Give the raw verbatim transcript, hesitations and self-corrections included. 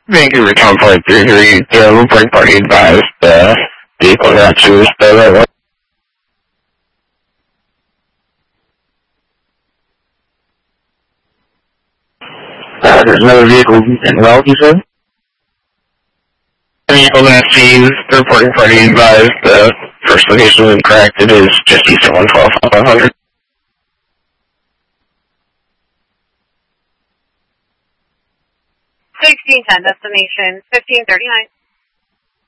Vancouver Town Point three three, zero, break party advised, uh, vehicle got to us, uh, uh, there's another vehicle in Wells, you said? Vehicle that seen, reporting party advised, uh, first location was incorrect, it is just east of one twelve, five hundred. sixteen ten, destination fifteen thirty-nine.